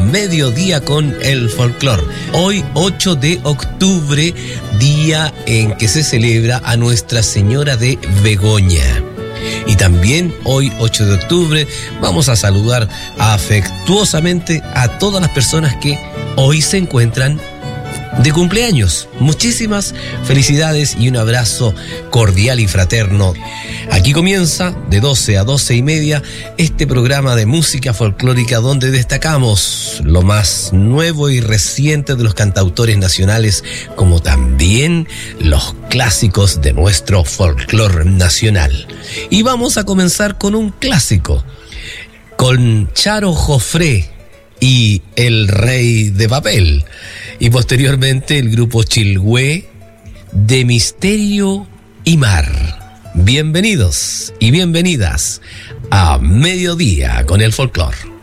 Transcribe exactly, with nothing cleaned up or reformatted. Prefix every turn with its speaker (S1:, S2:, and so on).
S1: Mediodía con el Folclor. Hoy, ocho de octubre, día en que se celebra a Nuestra Señora de Begoña. Y también hoy, ocho de octubre, vamos a saludar afectuosamente a todas las personas que hoy se encuentran de cumpleaños. Muchísimas felicidades y un abrazo cordial y fraterno. Aquí comienza de doce a doce y media este programa de música folclórica donde destacamos lo más nuevo y reciente de los cantautores nacionales, como también los clásicos de nuestro folclor nacional. Y vamos a comenzar con un clásico, con Charo Jofré y El Rey de Papel, y posteriormente el grupo Chilhue de Misterio y Mar. Bienvenidos y bienvenidas a Mediodía con el Folclor.